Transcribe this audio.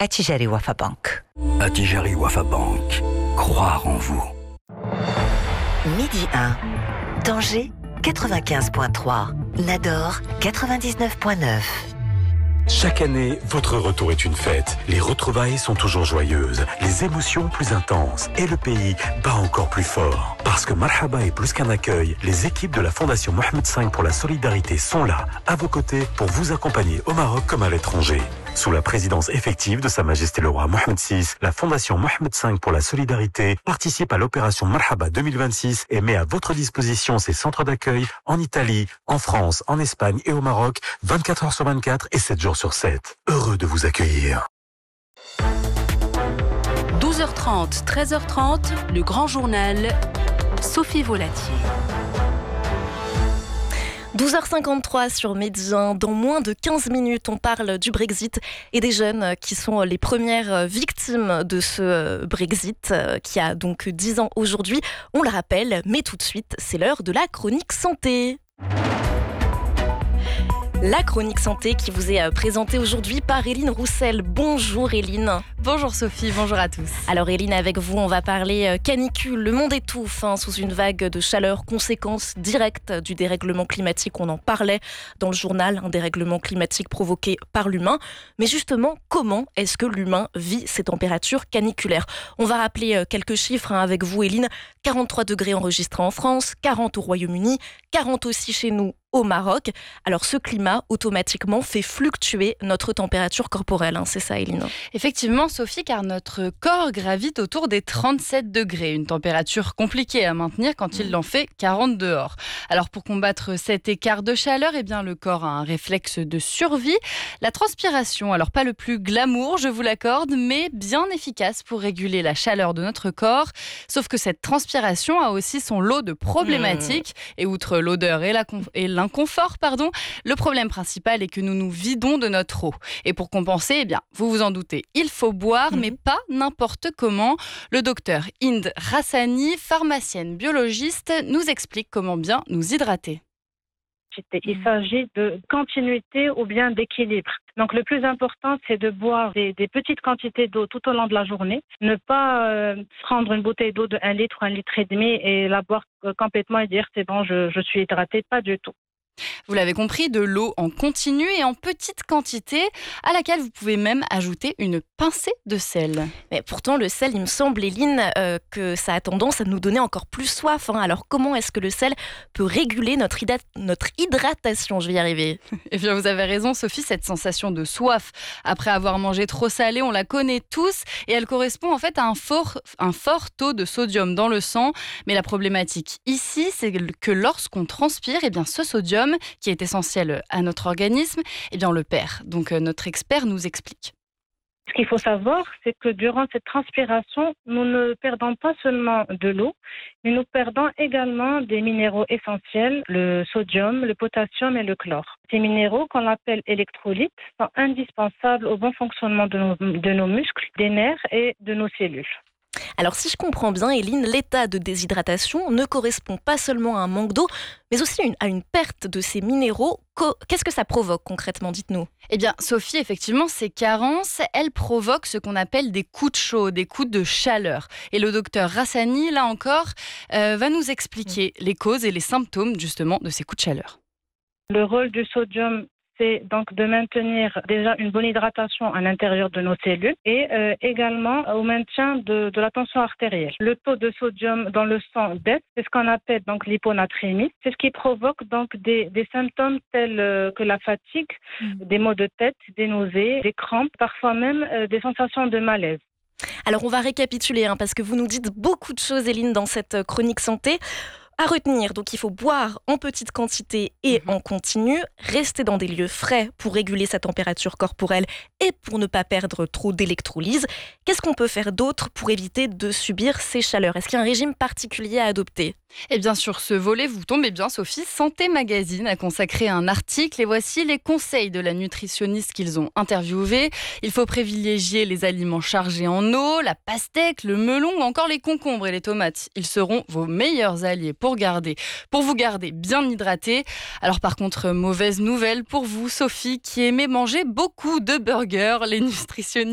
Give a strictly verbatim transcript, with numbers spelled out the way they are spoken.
Attijari Wafa Bank. Attijari Wafa Bank. Croire en vous. Midi un. Tanger, quatre-vingt-quinze virgule trois. Nador, quatre-vingt-dix-neuf virgule neuf. Chaque année, votre retour est une fête. Les retrouvailles sont toujours joyeuses, les émotions plus intenses et le pays bat encore plus fort. Parce que Marhaba est plus qu'un accueil, les équipes de la Fondation Mohamed cinq pour la solidarité sont là, à vos côtés, pour vous accompagner au Maroc comme à l'étranger. Sous la présidence effective de Sa Majesté le Roi Mohamed six, la Fondation Mohamed cinq pour la solidarité participe à l'opération Marhaba deux mille vingt-six et met à votre disposition ses centres d'accueil en Italie, en France, en Espagne et au Maroc, vingt-quatre heures sur vingt-quatre et sept jours sur sept. Heureux de vous accueillir. douze heures trente, treize heures trente, le grand journal, Sophie Volatier. douze heures cinquante-trois sur Midi un. Dans moins de quinze minutes, on parle du Brexit et des jeunes qui sont les premières victimes de ce Brexit qui a donc dix ans aujourd'hui. On le rappelle, mais tout de suite, c'est l'heure de la chronique santé. La chronique santé qui vous est présentée aujourd'hui par Éline Roussel. Bonjour Éline. Bonjour Sophie, bonjour à tous. Alors Éline, avec vous, on va parler canicule. Le monde étouffe hein, sous une vague de chaleur, conséquence directe du dérèglement climatique. On en parlait dans le journal, un dérèglement climatique provoqué par l'humain. Mais justement, comment est-ce que l'humain vit ces températures caniculaires ? On va rappeler quelques chiffres hein, avec vous Éline. quarante-trois degrés enregistrés en France, quarante au Royaume-Uni, quarante aussi chez nous au Maroc. Alors ce climat automatiquement fait fluctuer notre température corporelle, hein, c'est ça Éline ? Effectivement Sophie, car notre corps gravite autour des trente-sept degrés, une température compliquée à maintenir quand il en fait quarante dehors. Alors pour combattre cet écart de chaleur, eh bien, le corps a un réflexe de survie, la transpiration, alors pas le plus glamour, je vous l'accorde, mais bien efficace pour réguler la chaleur de notre corps. Sauf que cette transpiration a aussi son lot de problématiques, mmh. et outre l'odeur et la et l'inconfort, pardon, le problème principal est que nous nous vidons de notre eau. Et pour compenser, eh bien, vous vous en doutez, il faut boire, mmh. mais pas n'importe comment. Le docteur Inde Rassani, pharmacienne biologiste, nous explique comment bien nous hydrater. Il s'agit de continuité ou bien d'équilibre. Donc le plus important, c'est de boire des, des petites quantités d'eau tout au long de la journée. Ne pas euh, prendre une bouteille d'eau de un litre ou un litre et demi et la boire complètement et dire c'est bon, je, je suis hydratée. Pas du tout. Vous l'avez compris, de l'eau en continu et en petite quantité, à laquelle vous pouvez même ajouter une pincée de sel. Mais pourtant, le sel, il me semble, Éline, euh, que ça a tendance à nous donner encore plus soif. Hein. Alors, comment est-ce que le sel peut réguler notre, hydra- notre hydratation ? Je vais y arriver. Eh bien, vous avez raison, Sophie, cette sensation de soif après avoir mangé trop salé, on la connaît tous et elle correspond en fait à un fort, un fort taux de sodium dans le sang. Mais la problématique ici, c'est que lorsqu'on transpire, eh bien, ce sodium qui est essentiel à notre organisme, eh bien on le perd. Donc euh, notre expert nous explique. Ce qu'il faut savoir, c'est que durant cette transpiration, nous ne perdons pas seulement de l'eau, mais nous perdons également des minéraux essentiels, le sodium, le potassium et le chlore. Ces minéraux, qu'on appelle électrolytes, sont indispensables au bon fonctionnement de nos, de nos muscles, des nerfs et de nos cellules. Alors si je comprends bien, Éline, l'état de déshydratation ne correspond pas seulement à un manque d'eau, mais aussi une, à une perte de ces minéraux. Qu'est-ce que ça provoque concrètement ? Dites-nous. Eh bien, Sophie, effectivement, ces carences, elles provoquent ce qu'on appelle des coups de chaud, des coups de chaleur. Et le docteur Rassani, là encore, euh, va nous expliquer les causes et les symptômes justement de ces coups de chaleur. Le rôle du sodium, c'est donc de maintenir déjà une bonne hydratation à l'intérieur de nos cellules et euh, également au maintien de, de la tension artérielle. Le taux de sodium dans le sang baisse, c'est ce qu'on appelle donc l'hyponatrémie. C'est ce qui provoque donc des, des symptômes tels euh, que la fatigue, mmh. des maux de tête, des nausées, des crampes, parfois même euh, des sensations de malaise. Alors on va récapituler hein, parce que vous nous dites beaucoup de choses, Éline, dans cette chronique santé. À retenir, donc il faut boire en petite quantité et mmh. en continu, rester dans des lieux frais pour réguler sa température corporelle et pour ne pas perdre trop d'électrolyse. Qu'est-ce qu'on peut faire d'autre pour éviter de subir ces chaleurs ? Est-ce qu'il y a un régime particulier à adopter ? Et bien sur ce volet, vous tombez bien Sophie, Santé Magazine a consacré un article et voici les conseils de la nutritionniste qu'ils ont interviewée. Il faut privilégier les aliments chargés en eau, la pastèque, le melon ou encore les concombres et les tomates. Ils seront vos meilleurs alliés pour garder, pour vous garder bien hydraté. Alors par contre, mauvaise nouvelle pour vous Sophie qui aimait manger beaucoup de burgers, les nutritionnistes